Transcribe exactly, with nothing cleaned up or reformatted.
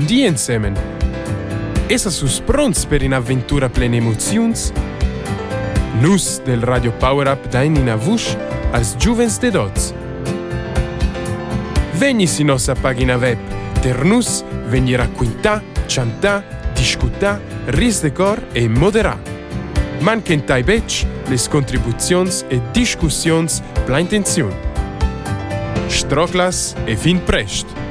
Bon dia insemen! Essa sus pronts per un'avventura plena emozions? Nus del Radio Power Up dain in avush als giuvens de dots. Vegni si nostra pagina web, ter nus vegni racquintà, chantà, discutà, ris de cor e moderà. Manquentai bec les contribuzions e discussions pla intenziun. Stroclas e fin prest!